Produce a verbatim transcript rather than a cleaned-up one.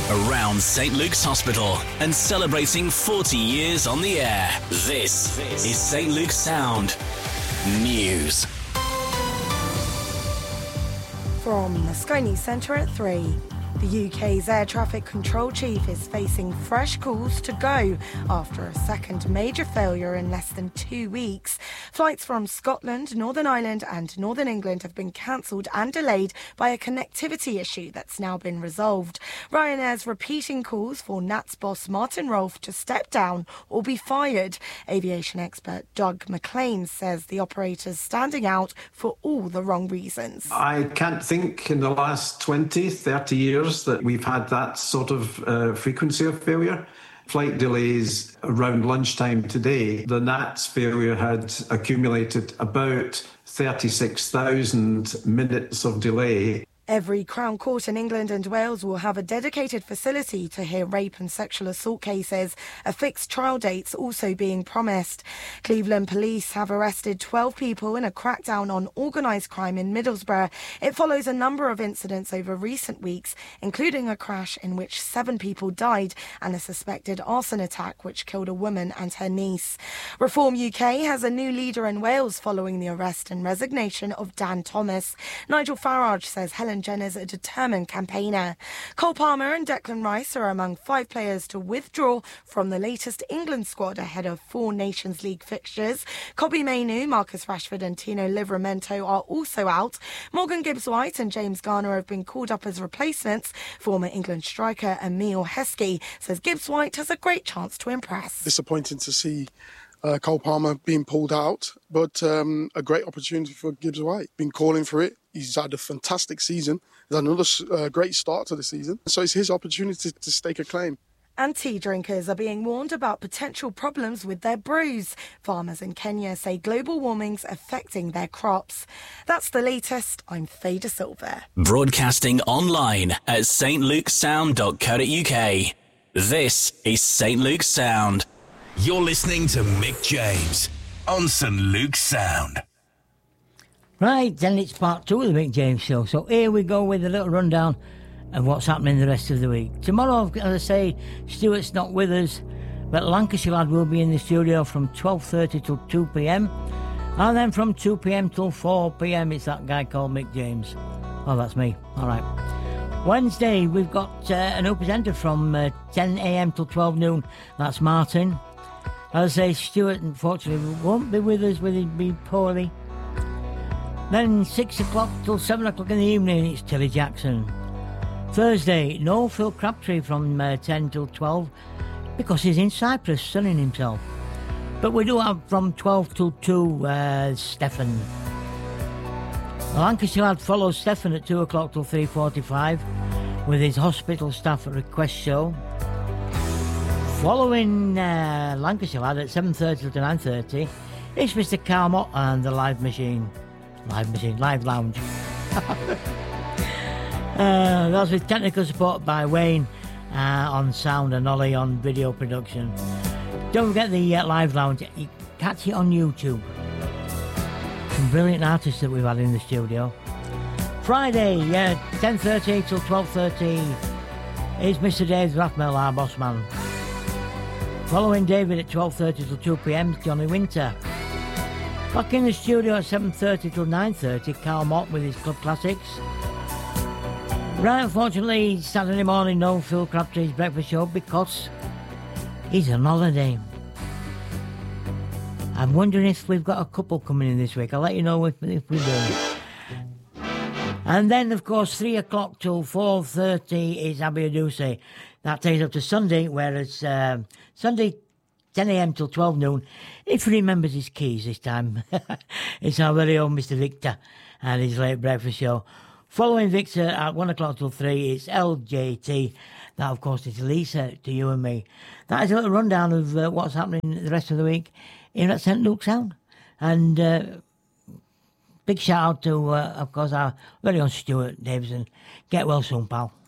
around Saint Luke's Hospital and celebrating forty years on the air. This is Saint Luke's Sound News. From the Sky News Centre at three. The U K's air traffic control chief is facing fresh calls to go after a second major failure in less than two weeks. Flights from Scotland, Northern Ireland and Northern England have been cancelled and delayed by a connectivity issue that's now been resolved. Ryanair's repeating calls for N A T's boss Martin Rolfe to step down or be fired. Aviation expert Doug McLean says the operator's standing out for all the wrong reasons. I can't think in the last twenty, thirty years that we've had that sort of uh, frequency of failure. Flight delays around lunchtime today, the N A T's failure had accumulated about thirty-six thousand minutes of delay. Every Crown Court in England and Wales will have a dedicated facility to hear rape and sexual assault cases, a fixed trial date's also being promised. Cleveland police have arrested twelve people in a crackdown on organised crime in Middlesbrough. It follows a number of incidents over recent weeks, including a crash in which seven people died and a suspected arson attack which killed a woman and her niece. Reform U K has a new leader in Wales following the arrest and resignation of Dan Thomas. Nigel Farage says Helen Jenner's a determined campaigner. Cole Palmer and Declan Rice are among five players to withdraw from the latest England squad ahead of four Nations League fixtures. Kobbie Mainoo, Marcus Rashford and Tino Livramento are also out. Morgan Gibbs-White and James Garner have been called up as replacements. Former England striker Emile Heskey says Gibbs-White has a great chance to impress. Disappointing to see Uh, Cole Palmer being pulled out, but um, a great opportunity for Gibbs-White. Been calling for it. He's had a fantastic season. He's had another uh, great start to the season. So it's his opportunity to stake a claim. And tea drinkers are being warned about potential problems with their brews. Farmers in Kenya say global warming's affecting their crops. That's the latest. I'm Faye De Silva. Broadcasting online at s t luke sound dot co dot u k. This is Saint Luke's Sound. You're listening to Mick James on Saint Luke's Sound. Right, then it's part two of the Mick James Show. So here we go with a little rundown of what's happening the rest of the week. Tomorrow, as I say, Stuart's not with us, but Lancashire Lad will be in the studio from twelve thirty till two p.m. And then from two p.m. till four p.m. it's that guy called Mick James. Oh, that's me. All right. Wednesday, we've got uh, a new presenter from uh, ten a.m. till twelve noon. That's Martin. As I say, Stuart, unfortunately, won't be with us, will he be poorly? Then six o'clock till seven o'clock in the evening, it's Tilly Jackson. Thursday, no Phil Crabtree from uh, ten till twelve, because he's in Cyprus sunning himself. But we do have from twelve till two, uh, Stefan. The Lancashire Lad follows Stefan at two o'clock till three forty-five with his hospital staff request show. Following uh, Lancashire Lad at seven thirty to nine thirty, it's Mister Carmot and the Live Machine. Live Machine, Live Lounge. uh, that's with technical support by Wayne uh, on sound and Ollie on video production. Don't forget the uh, Live Lounge. You catch it on YouTube. Some brilliant artists that we've had in the studio. Friday, uh, ten thirty till twelve thirty, is Mister Dave Rathmell, our boss man. Following David at twelve thirty till two p.m. is Johnny Winter. Back in the studio at seven thirty till nine thirty, Carl Mott with his Club Classics. Right, unfortunately, Saturday morning, no Phil Crabtree's breakfast show because he's on holiday. I'm wondering if we've got a couple coming in this week. I'll let you know if, if we do. And then, of course, three o'clock till four thirty is Abby Aduse. That takes up to Sunday, whereas uh, Sunday, ten a.m. till twelve noon, if he remembers his keys this time, it's our very own Mister Victor and his late breakfast show. Following Victor at one o'clock till three, it's L J T. That, of course, is Lisa to you and me. That is a little rundown of uh, what's happening the rest of the week here at Saint Luke's Sound. And uh, big shout out to, uh, of course, our very own Stuart Davison. Get well soon, pal.